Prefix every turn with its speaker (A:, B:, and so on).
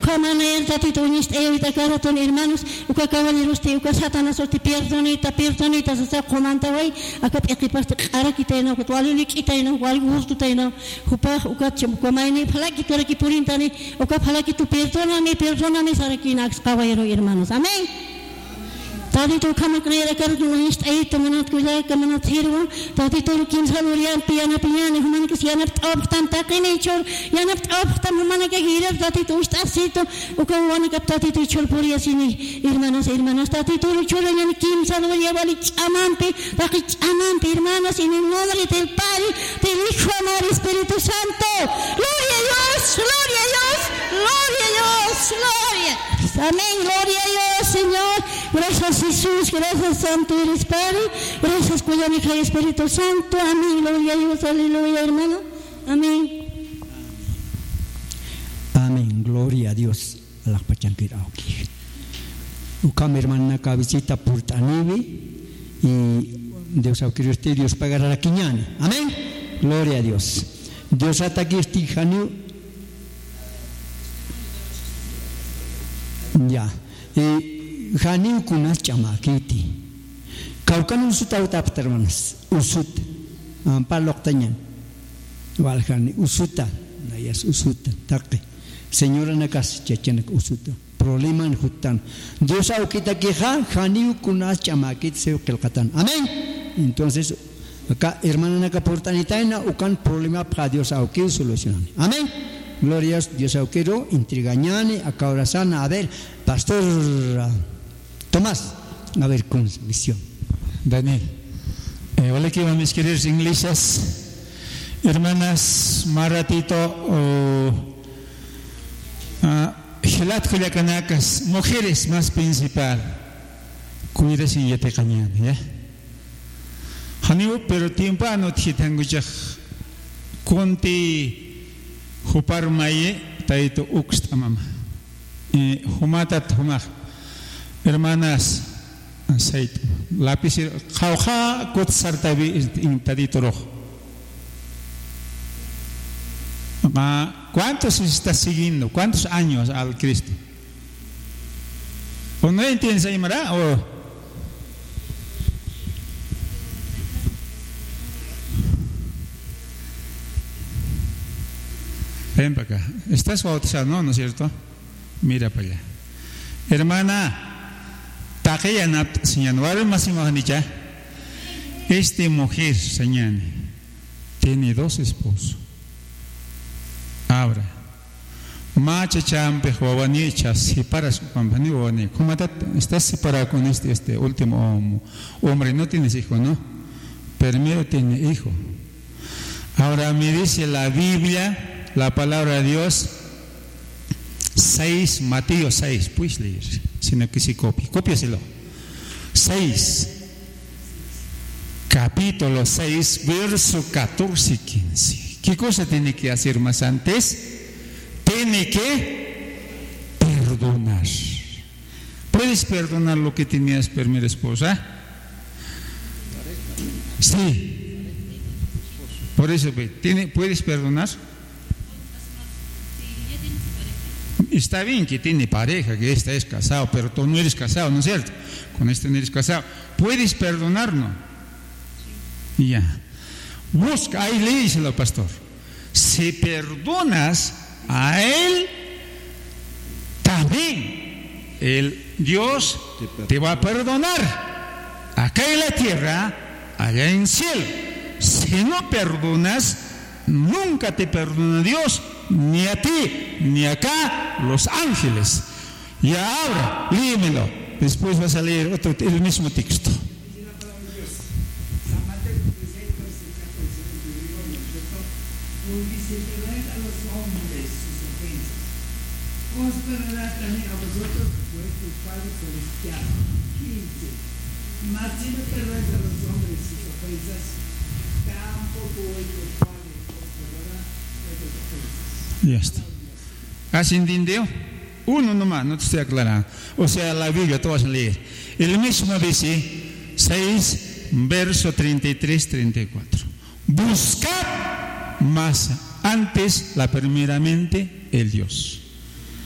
A: Ukamana tatito unist evita karaton hermanos, uka caballeros te uka satanas te perdonita, sa comanta way, akat equipas arakitaino, kwalilik itaino, wal gusto taino, hupa uka chumkomaini, palaki toraki purintani, uka palaki tu perdóname, sarakinax caballero hermanos. Amén. Tadito kama creer que no es ahí tomanat kuya kamanat hirwa tadito kin salurian piana human que si anap tanta kinechor yanap tan humana que gira tadito está cito o que wana que tadito chol puria sini hermanos tadito chol yan kim saluria vali amampe hermanos en el nombre del Padre del Hijo y Espíritu Santo. Gloria a Dios, gloria a Dios, gloria a Dios, gloria. Amén, gloria a Dios, Señor. Gracias Jesús, gracias Santo eres Padre, gracias Cuya Hija y Espíritu Santo. Amén, gloria a Dios, aleluya, hermano. Amén.
B: Amén, gloria a Dios. Allah pachampir auki. Ukam hermana cabecita portanivi y Dios auquirio este Dios pagará la quiñana. Amén. Gloria a Dios. Dios ataque este janio. Ya. Janio kunas chamakiti. Kaukan usut autap termanas. Usut. Palok tanyan. Walhani usuta. Nayas usuta. Take. Señora nakas chechenak usuta. Problema en hutan. Dios aukita queja. Janio kunas chamakit se kelkatan. Amén. Entonces acá hermana naka portanitaina ukan problema para Dios auquio solucionan. Amén. Gloria a Dios auquero intrigañane acá orasana. A ver, pastor Tomás, a ver con visión.
C: Daniel. Hola que mis queridos inglesas, hermanas, maratito, Gelat Juliacanacas, mujeres más principal, cuidas y yete cañan, ¿ya? Haniu, pero tiempo no te tengo ya conti jupar maye, taito uxtamama, humatat humah. Hermanas, aceite, lápiz, jauja, kot sartabi intadito ¿Cuántos está siguiendo? ¿Cuántos años al Cristo? ¿O no entiendes ahí, Mara? Ven para acá. ¿Estás bautizado? ¿No es cierto? Mira para allá. Hermana, Takeyanat, señor, esta mujer, señor, tiene 2 esposos. Ahora, macha champe, juavani, separas con Pani, ¿cómo estás separado con este último hombre? No tienes hijo, ¿no? Primero tiene hijo. Ahora me dice la Biblia, la palabra de Dios, 6, Mateo 6, puedes leer, sino que si cópiaselo. 6, capítulo 6, verso 14 y 15. ¿Qué cosa tiene que hacer más antes? Tiene que perdonar. ¿Puedes perdonar lo que tenías primera esposa? Sí. Por eso, ¿puedes perdonar? Está bien que tiene pareja, que es casado, pero tú no eres casado, ¿no es cierto? Con este no eres casado. ¿Puedes perdonarnos? Ya. Busca, ahí léeselo, pastor. Si perdonas a él, también Dios te va a perdonar. Acá en la tierra, allá en el cielo. Si no perdonas, nunca te perdona Dios, ni a ti, ni acá los ángeles. Y ahora, léemelo. Después vas a leer el mismo texto.
D: Os perdonará también a vosotros vuestro Padre Celestial. 15. Mas si no perdonáis a los hombres sus ofensas, tampoco vuestro Padre os perdonará vuestras ofensas.
C: Ya está. ¿Has entendido? Uno nomás, no te estoy aclarando. O sea, la Biblia, tú vas a leer. El mismo dice, 6, verso 33-34. Buscad más antes, primeramente, el Dios.